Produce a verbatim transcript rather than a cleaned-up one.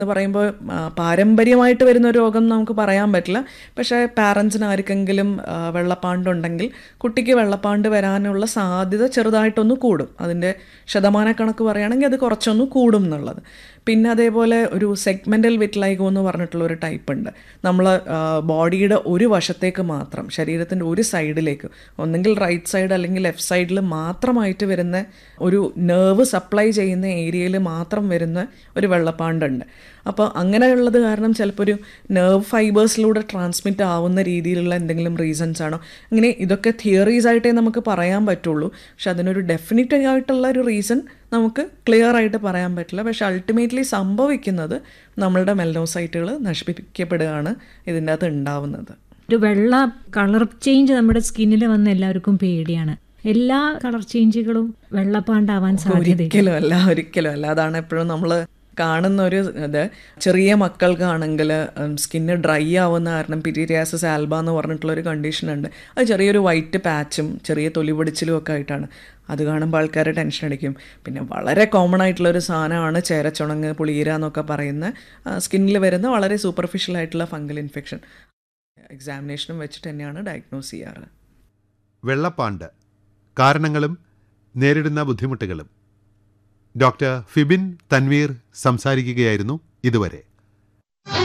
എന്ന് പറയുമ്പോൾ ആ, പാരമ്പര്യമായിട്ട് വരുന്ന ഒരു രോഗം നമുക്ക് പറയാൻ പറ്റില്ല. പക്ഷേ പാരൻസിന് ആർക്കെങ്കിലും ആ, വെള്ളപ്പാണ്ടുണ്ടെങ്കിൽ കുട്ടിക്ക് വെള്ളപ്പാണ്ട് വരാനുള്ള സാധ്യത ചെറുതായിട്ടൊന്ന് കൂടും. അതിൻ്റെ ശതമാനക്കണക്ക് പറയുകയാണെങ്കിൽ അത് കുറച്ചൊന്ന് കൂടും എന്നുള്ളത്. പിന്നെ അതേപോലെ ഒരു സെഗ്മെൻ്റൽ വിറ്റ്ലൈഗോ എന്ന് പറഞ്ഞിട്ടുള്ള ഒരു ടൈപ്പ് ഉണ്ട്. നമ്മൾ ബോഡിയുടെ ഒരു വശത്തേക്ക് മാത്രം, ശരീരത്തിൻ്റെ ഒരു സൈഡിലേക്ക്, ഒന്നെങ്കിൽ റൈറ്റ് സൈഡ് അല്ലെങ്കിൽ ലെഫ്റ്റ് സൈഡിൽ മാത്രമായിട്ട് വരുന്ന ഒരു നെർവ് സപ്ലൈ ചെയ്യുന്ന ഏരിയയിൽ മാത്രം വരുന്ന ഒരു വെള്ളപ്പാണ്ടുണ്ട്. അപ്പോൾ അങ്ങനെയുള്ളത് കാരണം ചിലപ്പോൾ ഒരു നെർവ് ഫൈബേഴ്സിലൂടെ ട്രാൻസ്മിറ്റ് ആവുന്ന രീതിയിലുള്ള എന്തെങ്കിലും റീസൺസ് ആണോ, അങ്ങനെ ഇതൊക്കെ തിയറീസ് ആയിട്ടേ നമുക്ക് പറയാൻ പറ്റുള്ളൂ. പക്ഷെ അതിനൊരു ഡെഫിനറ്റ് ആയിട്ടുള്ള ഒരു റീസൺ നമുക്ക് ക്ലിയർ ആയിട്ട് പറയാൻ പറ്റില്ല. പക്ഷെ അൾട്ടിമേറ്റ്ലി സംഭവിക്കുന്നത് നമ്മളുടെ മെലനോസൈറ്റുകൾ നശിപ്പിക്കപ്പെടുകയാണ് ഇതിൻ്റെ അകത്ത് ഉണ്ടാവുന്നത്. ഒരു വെള്ള കളർ ചേഞ്ച് നമ്മുടെ സ്കിന്നിൽ വന്ന എല്ലാവർക്കും പേടിയാണ്. എല്ലാ കളർ ചേഞ്ചുകളും വെള്ളപ്പാണ്ടാവാൻ സാധ്യത ഒരിക്കലും അല്ല, ഒരിക്കലും അല്ല. അതാണ് എപ്പോഴും നമ്മൾ കാണുന്ന ഒരു ഇത്. ചെറിയ മക്കൾക്കാണെങ്കിൽ സ്കിന്ന് ഡ്രൈ ആവുന്ന കാരണം പിരീരിയാസിസ് ആൽബ എന്ന് പറഞ്ഞിട്ടുള്ളൊരു കണ്ടീഷൻ ഉണ്ട്. അത് ചെറിയൊരു വൈറ്റ് പാച്ചും ചെറിയ തൊലി പൊടിച്ചിലും ഒക്കെ ആയിട്ടാണ്. അത് കാണുമ്പോൾ ആൾക്കാർ ടെൻഷൻ അടിക്കും. പിന്നെ വളരെ കോമൺ ആയിട്ടുള്ളൊരു സാധനമാണ് ചേരച്ചുണങ്ങ്, പുളിയിര എന്നൊക്കെ പറയുന്ന സ്കിന്നിൽ വരുന്ന വളരെ സൂപ്പർഫിഷ്യൽ ആയിട്ടുള്ള ഫംഗൽ ഇൻഫെക്ഷൻ. എക്സാമിനേഷനും വെച്ചിട്ട് തന്നെയാണ് ഡയഗ്നോസ് ചെയ്യാറ്. വെള്ളപ്പാണ്ട് കാരണങ്ങളും നേരിടുന്ന ബുദ്ധിമുട്ടുകളും ഡോക്ടർ ഫിബിൻ തൻവീർ സംസാരിക്കുകയായിരുന്നു ഇതുവരെ.